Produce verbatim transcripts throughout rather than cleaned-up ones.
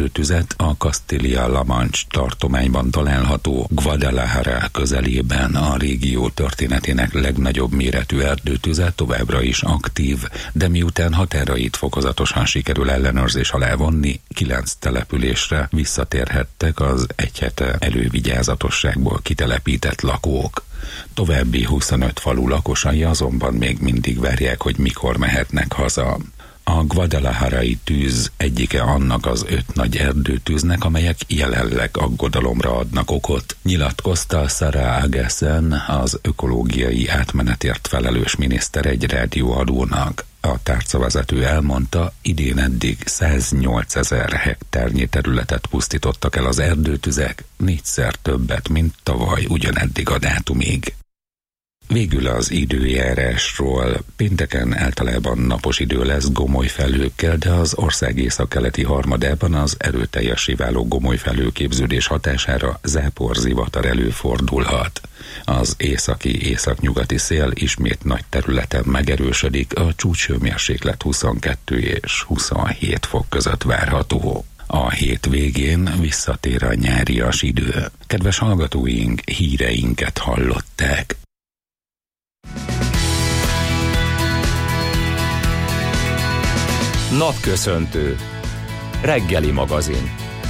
erdőtüzet a Castilla-La Manche tartományban található Guadalajara közelében. A régió történetének legnagyobb méretű erdőtüze továbbra is aktív, de miután határait fokozatosan sikerül ellenőrzés alá vonni, kilenc településre visszatérhettek az egy hete elővigyázatosságból kitelepített lakók. További huszonöt falu lakosai azonban még mindig várják, hogy mikor mehetnek haza. A guadalajarai tűz egyike annak az öt nagy erdőtűznek, amelyek jelenleg aggodalomra adnak okot, nyilatkozta Sara Agesen, az ökológiai átmenetért felelős miniszter egy rádióadónak. A tárcavezető elmondta, idén eddig száznyolcezer hektárnyi területet pusztítottak el az erdőtüzek, négyszer többet, mint tavaly ugyaneddig a dátumig. Végül az időjárásról. Pénteken általában napos idő lesz gomoly felhőkkel, de az ország északkeleti harmadában az erőteljessé váló gomoly felhőképződés hatására záporzivatar előfordulhat. Az északi északnyugati szél ismét nagy területen megerősödik, a csúcshőmérséklet huszonkettő és huszonhét fok között várható. A hét végén visszatér a nyárias idő. Kedves hallgatóink, híreinket hallották. Napköszöntő. Reggeli magazin.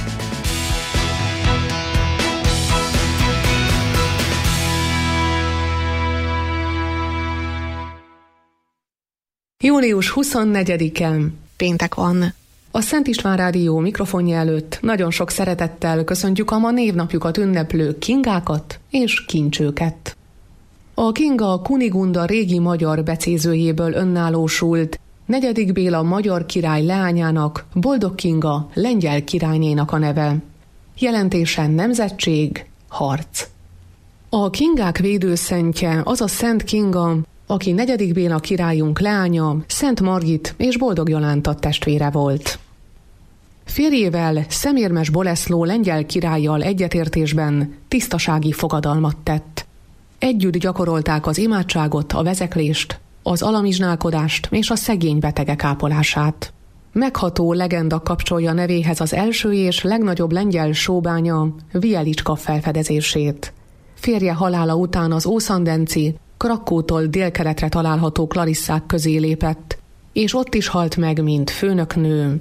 július huszonnegyedike, péntek van. A Szent István Rádió mikrofonja előtt nagyon sok szeretettel köszöntjük a ma névnapjukat ünneplő kingákat és kincsőket. A Kinga Kunigunda régi magyar becézőjéből önállósult, negyedik Béla magyar király leányának, Boldog Kinga lengyel királynénak a neve. Jelentése nemzetség, harc. A kingák védőszentje az a Szent Kinga, aki negyedik Béla királyunk leánya, Szent Margit és Boldog Jolánta testvére volt. Férjével, Szemérmes Bolesló lengyel királlyal egyetértésben tisztasági fogadalmat tett. Együtt gyakorolták az imádságot, a vezeklést, az alamizsnálkodást és a szegény betegek ápolását. Megható legenda kapcsolja nevéhez az első és legnagyobb lengyel sóbánya, Wieliczka felfedezését. Férje halála után az ószandenci, Krakótól délkeletre található Klarisszák közé lépett, és ott is halt meg, mint főnöknő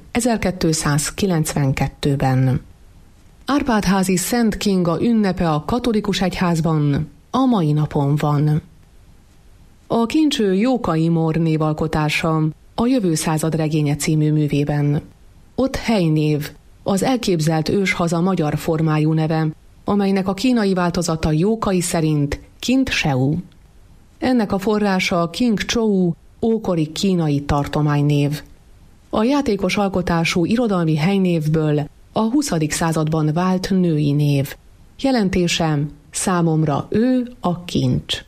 ezerkétszázkilencvenkettőben. Árpád-házi Szent Kinga ünnepe a katolikus egyházban a mai napon van. A kincső Jókai Mór névalkotása a Jövő század regénye című művében. Ott helynév, az elképzelt őshaza magyar formájú neve, amelynek a kínai változata Jókai szerint Kint Seu. Ennek a forrása King Chou, ókori kínai tartománynév. A játékos alkotású irodalmi helynévből a huszadik században vált női név. Jelentésem, számomra ő a kincs.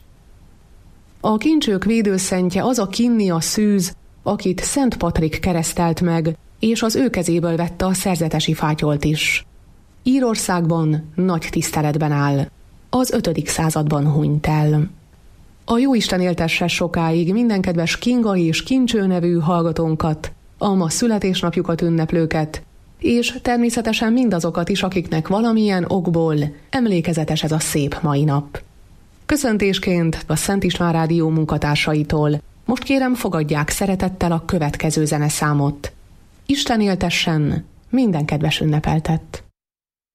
A kincsők védőszentje az a Kinnia szűz, akit Szent Patrik keresztelt meg, és az ő kezéből vette a szerzetesi fátyolt is. Írországban nagy tiszteletben áll. Az ötödik században hunyt el. A Jóisten éltesse sokáig minden kedves Kinga és Kincső nevű hallgatónkat, a ma születésnapjukat ünneplőket, és természetesen mindazokat is, akiknek valamilyen okból emlékezetes ez a szép mai nap. Köszöntésként a Szent István Rádió munkatársaitól most kérem, fogadják szeretettel a következő zeneszámot. Isten éltessen minden kedves ünnepeltet!